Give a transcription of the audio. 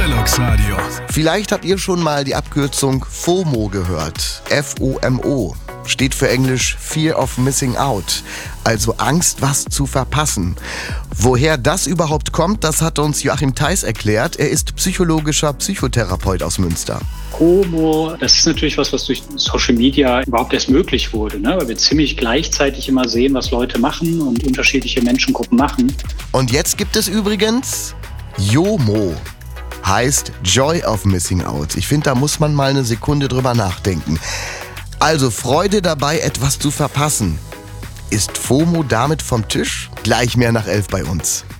Deluxe Radio. Vielleicht habt ihr schon mal die Abkürzung FOMO gehört. FOMO steht für Englisch Fear of Missing Out, also Angst, was zu verpassen. Woher das überhaupt kommt, das hat uns Joachim Theis erklärt. Er ist psychologischer Psychotherapeut aus Münster. FOMO, das ist natürlich was durch Social Media überhaupt erst möglich wurde, ne? Weil wir ziemlich gleichzeitig immer sehen, was Leute machen und unterschiedliche Menschengruppen machen. Und jetzt gibt es übrigens JOMO, heißt Joy of Missing Out. Ich finde, da muss man mal eine Sekunde drüber nachdenken. Also Freude dabei, etwas zu verpassen. Ist FOMO damit vom Tisch? Gleich mehr nach 11 bei uns.